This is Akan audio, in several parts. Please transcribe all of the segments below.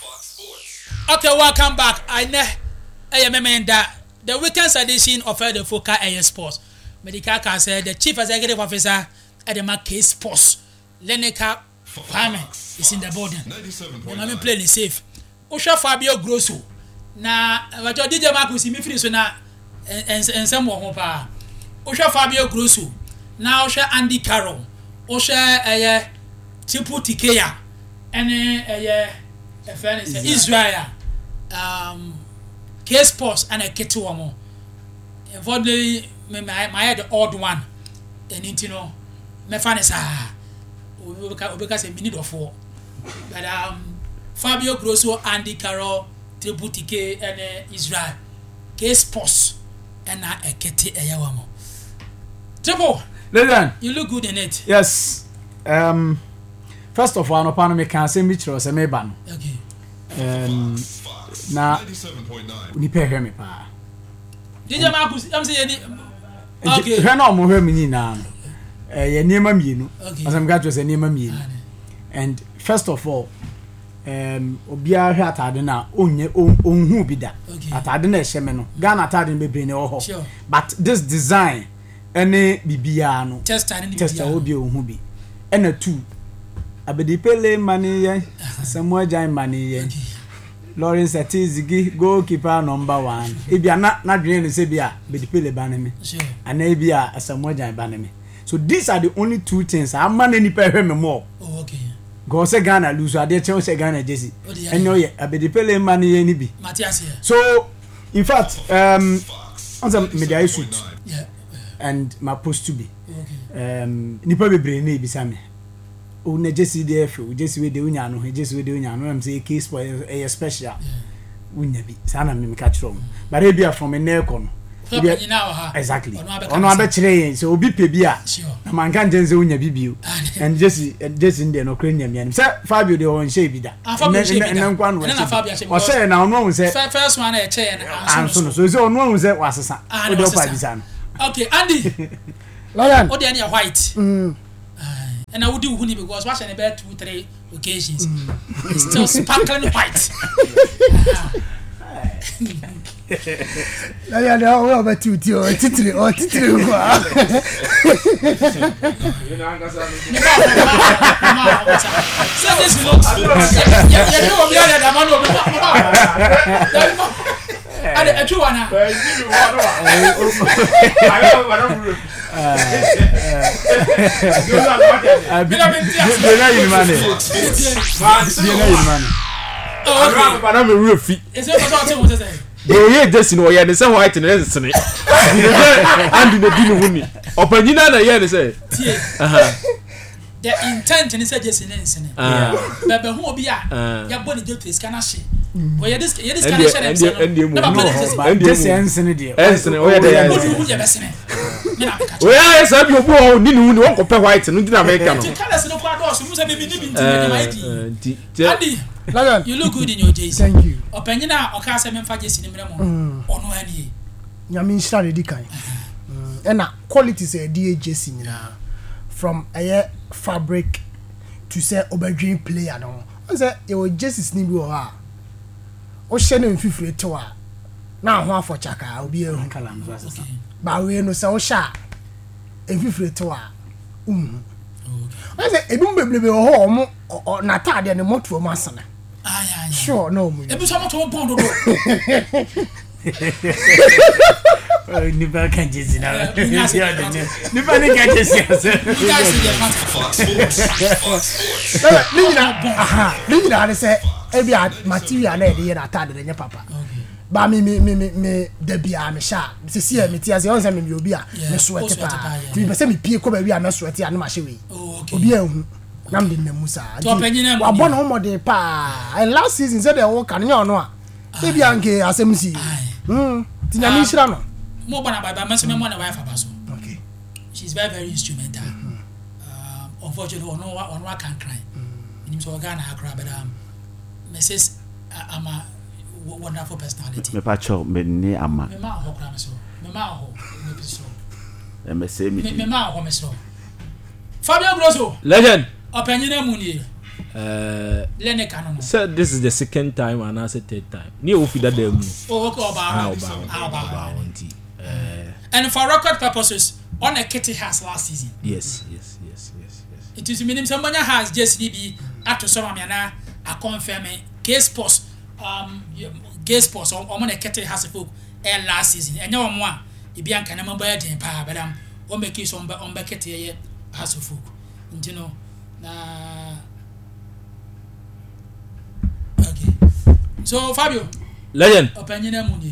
Okay, welcome back. I remember the weekend edition of the Focal Air Sports. Medical can say the chief executive officer at the Marquis Sports, Leneka Kwame, is in the building. I'm playing safe. Osha Fabio Grosso. Na wajo DJ Marcus mi finish na ensem wo ho pa. Osha Fabio Grosso. Na osha Andy Carroll. Osha Chipu Tikeya. Ene Israel. K Sports and a Ketu Omo. Unfortunately, my the odd one. And you know, my fan is because a minute or four. But Fabio Grosso, Andy Carroll, Tributike, and Israel. K Sports and a Keti Ayawamo. Triple. Listen, you look good in it. Yes. First of all, no pan me can say Mitchell or Semeban. Okay. Na ni pe hwe me pa. DJ Marcus, I'm saying okay. Hwe na mo hwe me nyina no. Ye niema mienu. Okay. Asem ga twa se niema mienu. And first of all, obia hwe atade na onhu bi da. Atade na ehye me no. Ghana atade bebre ne ho. But this design ene bibia no. Tester obi onhu bi. Ena two abedipele mani ye Samuel Jan mani ye Lawrence Atizigi goalkeeper number 1 ebia na dwen ne se bia bedipele baneme ana ebia Samuel Jan baneme. So these are the only two things amana ni pe hwe me more. Oh, okay. Go se Ghana lose ade che se Ghana jesi enyo ye abedipele mani ye ni bi Matthias here. So in fact on some media shoot and my post to be nipa bebre na ebisa me o na jesi dey feel jesi we dey unya no jesi we dey unya no am say case for a special unya bi sana me ka kiro but e bia from na ekọ no exactly ono abe kire so obi pe bia na man kan jenze unya bibio and jesi ndey no kre nyam yan say Fabio dey on shey bi da na nkwa no o say na ono won say first one na e che na so ono won say wasesa o dey pa bisa no. Okay, Andy Lion o dey na white and I would do huni because watch an about 2-3 occasions. It's still sparkling white. Yeah, no, we about 2 or 3 or 3. So this looks. You know we are the man of a true one. Just no ya say white and sene and the dinu huni opanyina na ya say the intent ni say just sene but be hu obi a ya body dey face kana she we this kind of share just ensene dey ensene o ya dey ya we ya say bi obu o ni huni won ko pe white no dina America no kana se no kwa do so mu say be ni bi Lion, you look good in your jersey. Thank you. Opanyina o ka say me fa jersey ni mremo ono ani nyame nshira de dikan na qualities e di jersey nyina from a fabric to say obedrin player no say your jerseys ni bi o ha o hye na mfifire to a na ho afọ chaka obi e kala no asesa ba we no say o sha mfifire to a say edum beblebe o ho omo na tade ne moto o masana sure no mu ebi so moto pon do ni ba kan jesi na ni ba ni kan jesi ase ni na say ebi material na dey na tade ne papa ba me da bia me sha se si me ti ase on say me obi a me sweat pa ti be say me pie ko ba wi a me sweat a na ma hye we obi ahu nam de na musa wa bona o mode pa and last season say dey work an nya no a e bia nke asem si ti nya mi hira no mo bona baba me so me mo na wife abaso okay she's very instrumental unfortunately ono can cry him so Ghana akra but Mrs. Ama wonderful personality me pa cho me ni ama me ma ho kra me so me ma ho me so me say me ma ho me so Fabio Grosso legend opanyina mu ni So this is the second time and I said third time. Near Ufida them. And for record purposes, on a Kitty has last season. Yes. It is minimum somebody has just DB after some I confirm case post on a Kitty has a book last season. And no more if you can remember it in power, but on make you some on Beckett has a book. You know, okay. So Fabio, legend opinion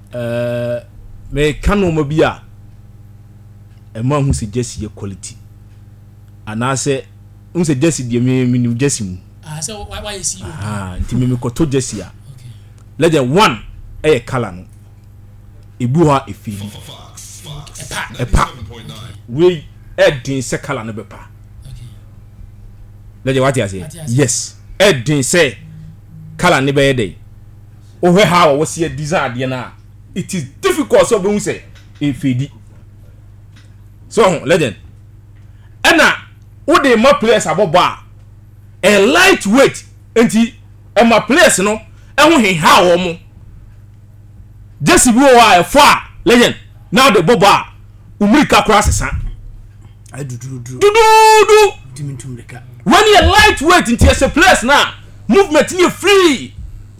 me kanu mobia e man who say Jesse quality and I say who say Jesse de me Jesse mu so why you see you nti me koto Jesse a okay legend one e kala no ebu ha efili epa we edin se kala no bepa okay legend what you say yes edin se kala ne be dey o he how wo se design de na it is difficult so be say efidi so legend ana wo dey ma players abobo a lightweight enti e ma players no e ho he ha wo mo Jesse bi wo a fo legend now the bobo a umrika kura sesa dudu timintumrika when you lightweight enti as a players na movement ni free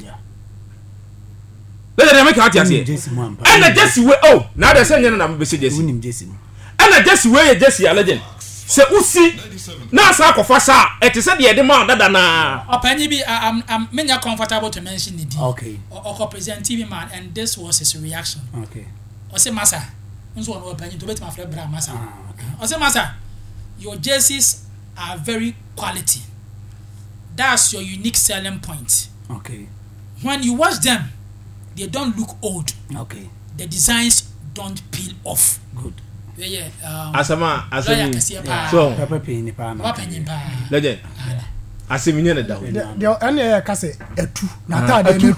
legend make out here and Jesse we oh now they say na be say Jesse unim Jesse and Jesse we Jesse a legend se usi na sa akofa sa ete se de ma dada na opanyi bi I'm menya comfortable to mention it okay or present TV man and this was his reaction okay o say massa nso won opanyi to bet my friend bra massa o say massa your jerseys are very quality, that's your unique selling point. Okay, when you watch them they don't look old. Okay, the designs don't peel off. Good. Yeah, asama so pepper pin pa na legend asemi ne da ho de ene ka se etu na atade na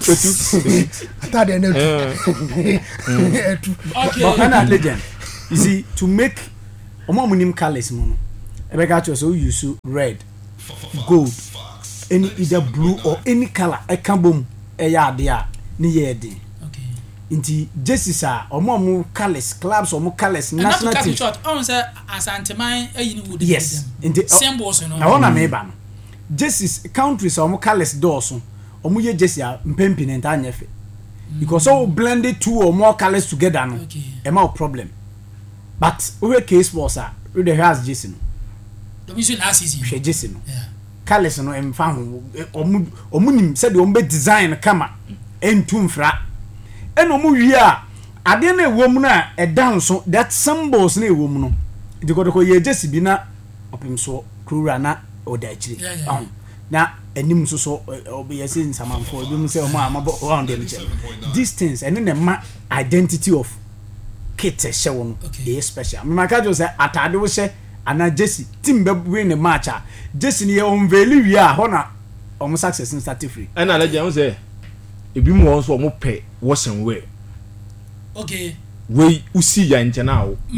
etu okay but ana legend you see to make omomunim colors mo no ebeka cho so use red, gold, any either blue or any color e kan bom e ya ade a ne ye de. Inti jerseys are omo colors clubs omo colors national team short on say asanteman ayin would yes inti symbols no na wona me ba no jerseys countries omo colors doorso omo ye jersey a mpempi ne ntanya fe because all blended two or more colors together no e ma problem but we case sports are we the has jersey no do we see last season we jersey no colors no em fa ho omo nim say de omo design kama entumfra eno mu wi a ade na ewom na e dan so that symbols na ewom no diko ye jesi bi na opim so krura na oda chiri na enim so so obe say nsamanfo bi mu say o ma amabo round them che distance ene na ma identity of kit she wo no e special me maka jo say atade wo she ana jesi team be win the match a jesi ne on value wi a ho na o success in start free ana legend wo say ebi mu won so o mo pe washing wear okay we usi ya nche na wo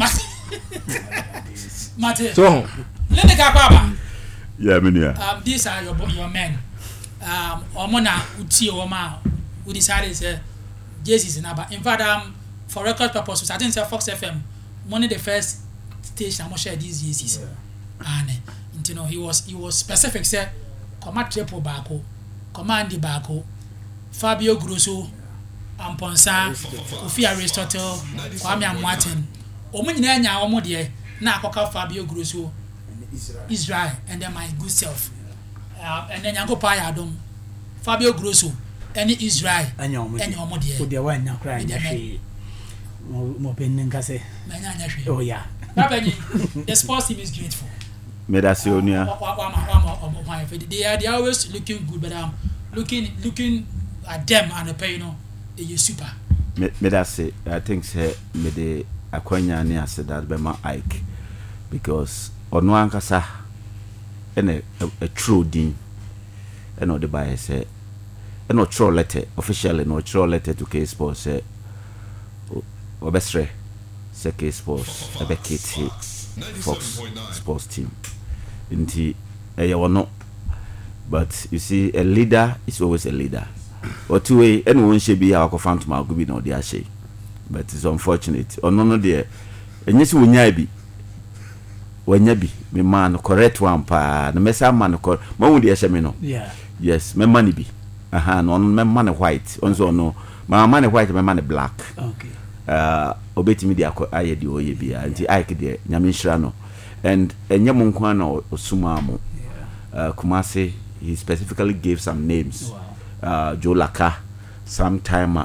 mate so let me ka baba yeah menia these are your men omona uti o ma we decided say Jesus in aba in fact for record purposes I think say Fox FM one of the first station I share these Jesus and you know he was specific say command triple bako command bako Fabio Grosso Amponsa Kofi Aristotle Kwame Amwaten omunyina anya omo de na akoka Fabio Grosso Israel and then my good self and then yango pa ya dom Fabio Grosso and Israel anya omo de o de wa nya kra nya hwe mo benin ka se nya hwe oh yeah the sports team is grateful Medasionia they are always looking good but looking at them and the pay, you know, you super. Me that say I think say me the akwanya ni ase that be my Ike because ono ankasa ene a true din eno the buy say eno true letter officially no true letter to K Sports say obestre say K Sports ebe KT Fox Sports team inti eye wono but you see a leader is always a leader. Or two way anyone should be our found to my good be no dear shay. But it's unfortunate. Or no dear. And yes when you be when you be me man correct one pa the messa man correct mo dear shamino. Yeah. Yes, my money be. No my money white. Also no my money white, my money black. Okay. Obeti me dia aye di oye bia nti aike de nyame nhira no and enyem nkwa na osuma mo Kumasi he specifically gave some names. Wow. Joe Laka, Sam Timer,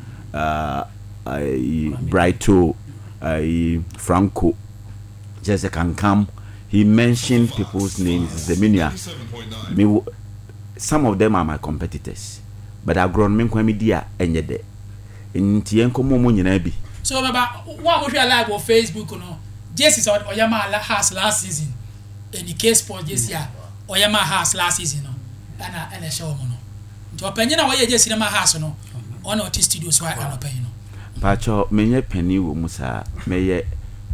Brighto, Franco, Jesse Kankam. He mentioned people's names. Zeminia. Some of them are my competitors, but I've grown men media and yet in Tienko Momo Yenabi. So, what was your live on Facebook? No, Jesse or Oyama has last season. In the case for this year, Oyama has last season. And a show mono. To opinion away just cinema house no on our studios why an opinion. Pacho menye penny wo musa meye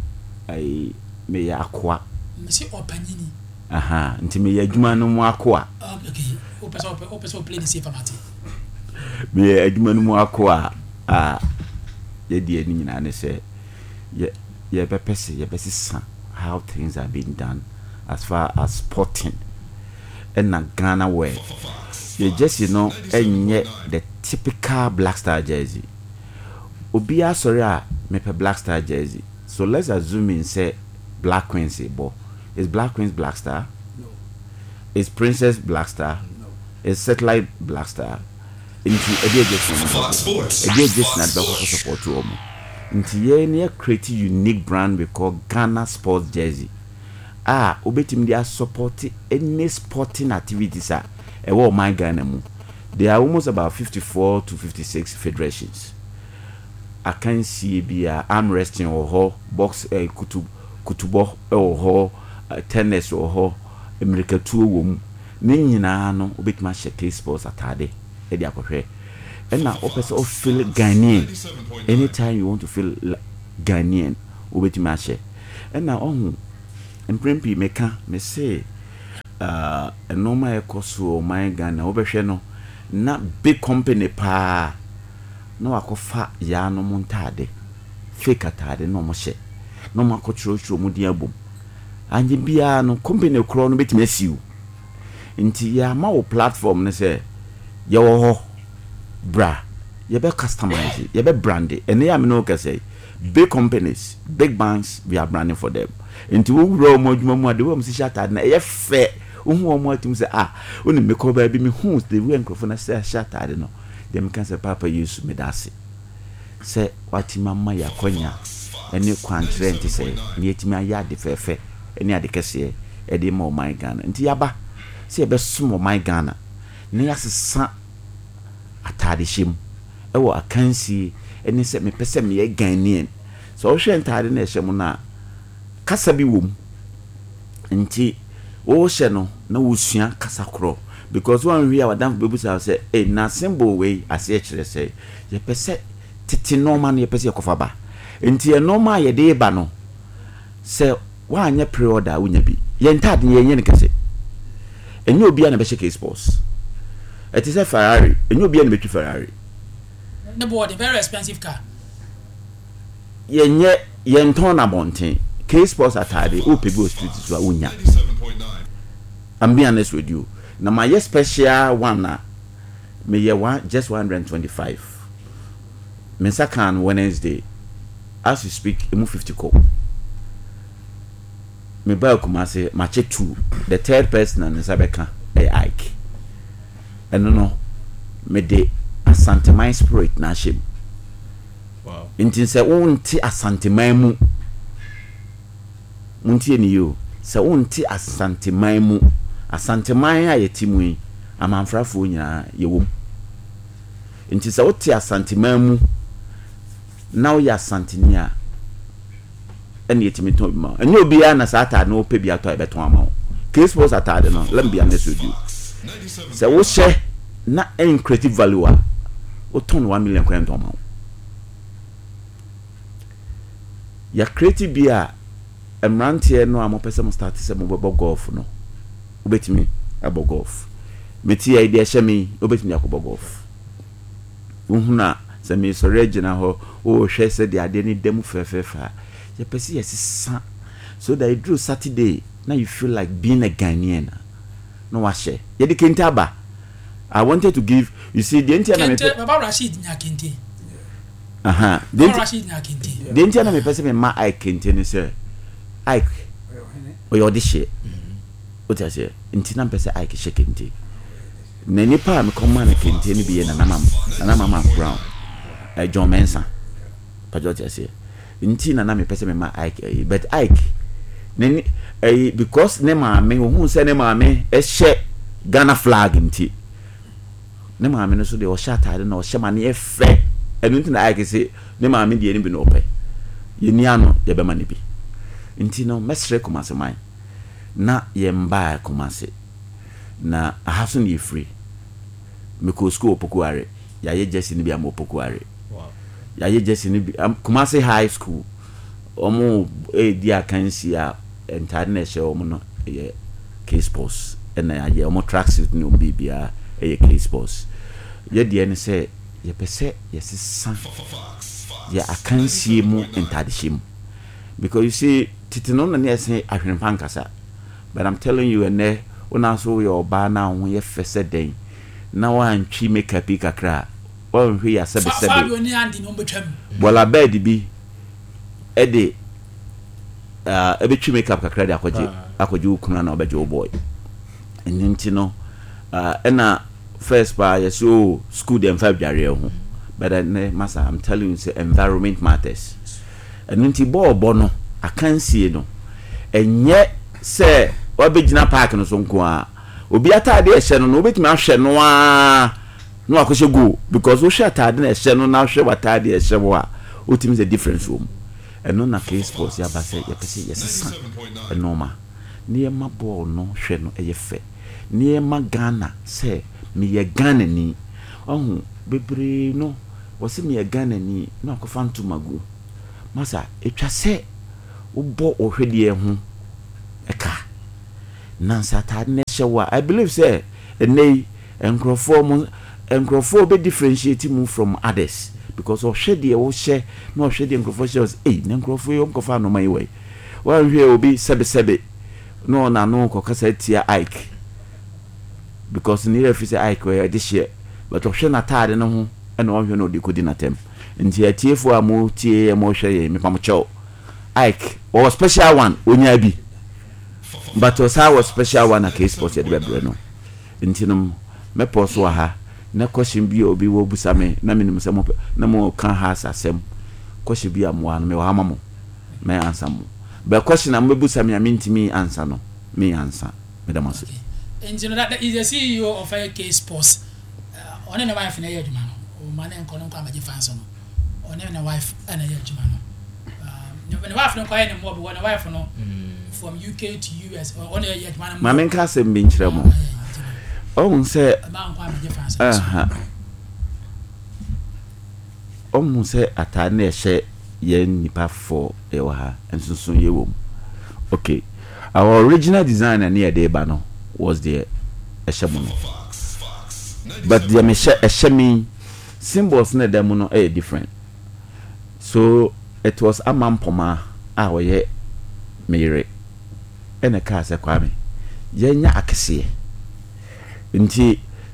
akwa. Mesi opinion. Aha, nti meye adwuma no mu akwa. Okay. Opeso play the safe amati. Meye adwuma no mu akwa ye die ni nyina ne se ye bepese how things are being done as far as sporting. And Ghana where you just enye the typical Black Star jersey. Obia sorry me pe Black Star jersey. So let's assume in say Black Queen's bo. Is Black Queen's Black Star? No. Is Princess Black Star? No. Is Satellite Black Star? Into a day just not support to omo. Into ye create unique brand we call Ghana Sports Jersey. Obetim they are supporting any sporting activities my Ghana mu. There are almost about 54 to 56 federations. I can see be arm wrestling or box kutubo or tennis or America tour wom. Ninyina no obetma shake sports atade e dia kohwe. And now opese feel Ghanaian. Anytime you want to feel Ghanaian, obetima share. And now and Primpi meka me say a normal ekoso my Ghana obehwe no na big company pa no akofa ya no montade fake atade no mo hye no makochiro mu dia bom anje bia no company kro no betime asiu nti ya ma wo platform ne say ye wo ho bra ye be customize ye be brand and ya me no ka say big companies big banks we are branding for them. Into wo mo adwuma mu ade wo mo si atade na ye fe wo mo atum say oni me ko ba bi me hu the way nkrofo na say atade no dem kan say papa use me dase say wati mama ya konya ene kwantre nti say me etimi aya de fefe ene ade kese e de ma o my Ghana nti yaba say be som o my Ghana ne yasesa atade shim e wo akansi ene say me pese me ye Ghanaian so hwe ntade na ehye mu na kasa bi wom nti wo hye no na wo sua kasa kro because one we our damn people say na symbol way ase e kire say ye pese titi normal na ye pese yakofa ba nti e normal ye de ba no say wa anya pre-order unya bi ye ntade ye nye ne kase enye obi na be shake sports it is a Ferrari enye obi na be tu Ferrari the board very expensive car ye nton na bonten K Sports atade o pego street so unya. I'm being honest with you. Now my special one na me ye one just 125. Me second Wednesday as you speak emu 50 ko. Me ba Kumasi match 2. The third person na Sabeka Ike. And no me de Asante My Spirit na shim. Wow. Intin se wonti Asante My mu muntie ni yo se wonti Asante Man mu Asante Man a yetimu yi amanfrafo nyina yewom nti se wote Asante Man mu na wo ya Asante ni a ene yetimi ton bi ma ene obi a na sata na ope bi ato ebeton ama wo K Sports atade no let me be honest with you se wo she na creative value a o ton 1 million kwan ton ama wo ya creative bi a emrantie no amopese mo start se mo bebo golf no obetimi abo golf meti idea shemi obetumi akobo golf uhuna se me sori agina ho o hwe se de ade ni dem fefefa ye pese yesisa so that you do Saturday now you feel like being a Ghanaian no wa share ye de kente aba I wanted to give you see the entire kente baba Rashid nya kente Rashid nya kente the entire me pese me ma I kente ni say Ike oyo de share o ta say ntina pese Ike share kente na nipa me come na kente ni bi na mama brown John Mensa pajote say ntina na me pese me ma Ike but Ike neni because ne maame hu se ne maame ehye Ghana flag nti ne maame no so de o shatade na o hyema ne efe enu nti na Ike say ne maame de ni bi no ope ye ni ano ye be ma ne bi nti no mesre Kumase man na ye mba Kumase na ahaso ne free me ko school Opokuare ya ye jesi ni bi am Opokuare ya ye jesi ni bi Kumase high school omo di akansi a entire na she omo no ye K Sports na ye omo tracksuit no bibia ye K Sports ye de ne say ye pese ye sisa ye akansi mu entire shim because you see titino na ne say ahwenpan kasa but I'm telling you ene una so your ba na ho ye fese den na wan twi makeup kakra wan hwe ya sebe bola bed bi ede ebetwi makeup kakra de akwaje ukuna na obeje boy enti no na first pa yeso school dem fa dware ho but then masa I'm telling you say environment matters enti bo no akansie no enye se obegina park no so nko a obi atade ehye no obetimi ahwe no a no akose go because wo hwe atade na ehye no na hwe watade ehye wo a otimi the difference wo eno na K Sports ya ba se ya pese yesesa enoma ne ma ball no hwe no eyefe ne ma Ghana se me ye Ghana ni ohu bebre no wo se me ye Ghana ni no akofa ntumagu masa etwa se wo bo ohwede ehu eka nansa tade ne hye I believe say enei enkrofo be differentiate mu from others because of shede wo hye no shede enkrofo shows na enkrofo yo nkofa no mai we wan hwe obi sebe no na no kokasa tia Ike because ni refi say Ike we this year but ohwe na tade no ho na ohwe no de kodi na tem nti atiefo amu tie mo hwe ye me pamcho Ike or special one onya bi but was special one at K Sports at Bebre no ntinum me poso ha na question bi obi wo busame na minimum se mo na mo kan ha asem question bi amwa no me wa mamo me answer mo be question am busame am ntimi answer no me answer me da maso engineer that is the CEO of K Sports on na wife na ye adwuma no o man enko no kwa maji fans no on na wife na ye adwuma no the wife no kwa any more but the wife no from UK to US on your yet man mamen ka se mbi nkyere mo o say o say ata na ehye ye nipa for e wa ha ensunsun ye wom okay our original design na e dey ba no was the ehye mo no but the ehye me symbols na dem no e different so it was amampoma a wo ye mere ene ka se Kwame yenya akese nti